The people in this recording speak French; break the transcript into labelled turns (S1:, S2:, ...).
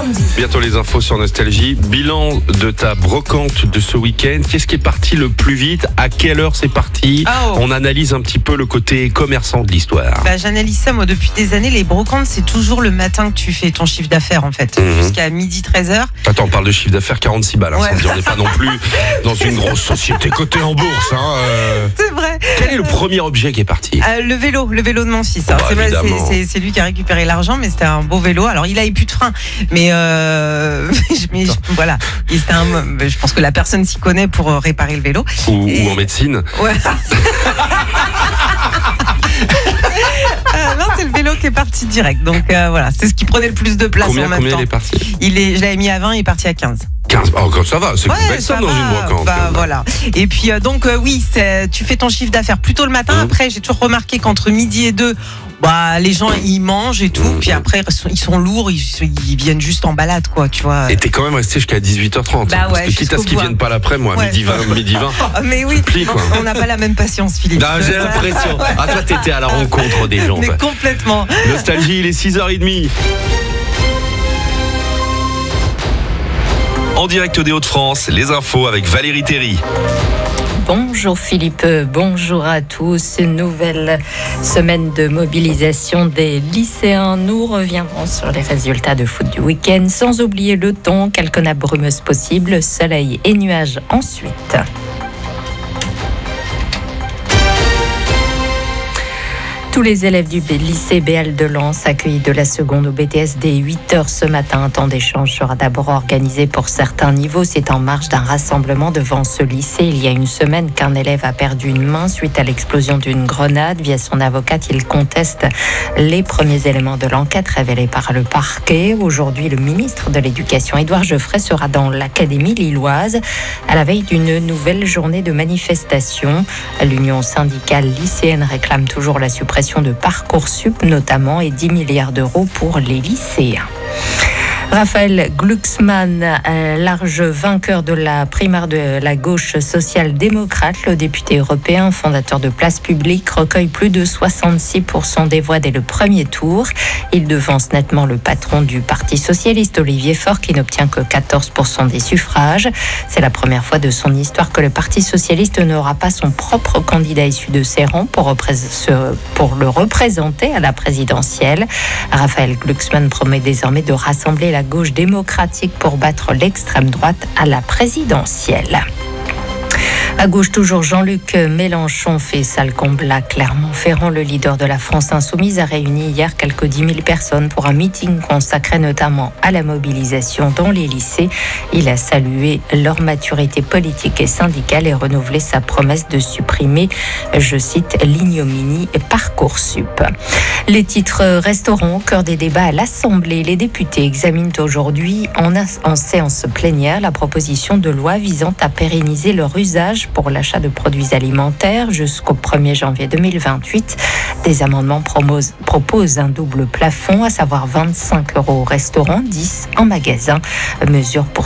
S1: samedi.
S2: Bientôt les infos sur Nostalgie. Bilan de ta brocante de ce week-end. Qu'est-ce qui est parti le plus vite? À quelle heure c'est parti? On analyse un petit peu le côté commerçant de l'histoire.
S3: J'analyse ça, moi, depuis des années. Les brocantes, c'est toujours le matin que tu fais ton chiffre d'affaires, en fait. Jusqu'à midi 13h.
S2: Attends, on parle de chiffre d'affaires 46 balles.
S3: Ouais.
S2: On n'est pas non plus dans une grosse société cotée en bourse.
S3: C'est vrai.
S2: Quel est le premier objet qui est parti?
S3: Le vélo de mon fils. C'est lui qui a récupéré l'argent, mais c'était un beau vélo. Alors, il avait plus de frein, mais voilà. Et je pense que la personne s'y connaît pour réparer le vélo.
S2: Ou en médecine.
S3: Ouais. Non, c'est le vélo qui est parti direct. Donc voilà, c'est ce qui prenait le plus de place en même temps.
S2: Combien il est parti?
S3: Je l'avais mis à 20, il est parti à 15.
S2: 15, ça va, c'est une belle somme dans une brocante.
S3: Voilà. Et puis tu fais ton chiffre d'affaires plutôt le matin. Après, j'ai toujours remarqué qu'entre midi et 2, les gens ils mangent et tout. Puis après, ils sont lourds, ils viennent juste en balade, quoi, tu vois.
S2: Et t'es quand même resté jusqu'à 18h30. Parce que quitte à ce qu'ils viennent pas l'après-midi, midi 20.
S3: Mais oui, on n'a pas la même patience, Philippe.
S2: Non, j'ai l'impression. Toi, t'étais à la rencontre des gens.
S3: Mais complètement.
S2: Nostalgie, il est 6h30. En direct des Hauts-de-France, les infos avec Valérie Théry.
S1: Bonjour Philippe, bonjour à tous. Nouvelle semaine de mobilisation des lycéens. Nous reviendrons sur les résultats de foot du week-end, sans oublier le temps, quelques nappes brumeuses possibles, soleil et nuages ensuite. Tous les élèves du lycée BL de Lens accueillis de la seconde au BTS dès 8h ce matin. Un temps d'échange sera d'abord organisé pour certains niveaux. C'est en marge d'un rassemblement devant ce lycée. Il y a une semaine qu'un élève a perdu une main suite à l'explosion d'une grenade. Via son avocate, il conteste les premiers éléments de l'enquête révélés par le parquet. Aujourd'hui, le ministre de l'Éducation, Édouard Geoffrey, sera dans l'académie lilloise à la veille d'une nouvelle journée de manifestation. L'union syndicale lycéenne réclame toujours la suppression de Parcoursup notamment et 10 milliards d'euros pour les lycéens. Raphaël Glucksmann, large vainqueur de la primaire de la gauche social-démocrate, le député européen, fondateur de Place Publique, recueille plus de 66% des voix dès le premier tour. Il devance nettement le patron du Parti socialiste, Olivier Faure, qui n'obtient que 14% des suffrages. C'est la première fois de son histoire que le Parti socialiste n'aura pas son propre candidat issu de ses rangs pour le représenter à la présidentielle. Raphaël Glucksmann promet désormais de rassembler la gauche démocratique pour battre l'extrême droite à la présidentielle. À gauche, toujours Jean-Luc Mélenchon fait sale comble à Clermont-Ferrand. Le leader de la France insoumise a réuni hier quelques 10 000 personnes pour un meeting consacré notamment à la mobilisation dans les lycées. Il a salué leur maturité politique et syndicale et renouvelé sa promesse de supprimer, je cite, l'ignominie Parcoursup. Les titres resteront au cœur des débats à l'Assemblée. Les députés examinent aujourd'hui en séance plénière la proposition de loi visant à pérenniser leur usage pour l'achat de produits alimentaires jusqu'au 1er janvier 2028. Des amendements proposent un double plafond, à savoir 25 € au restaurant, 10 en magasin. Mesure pour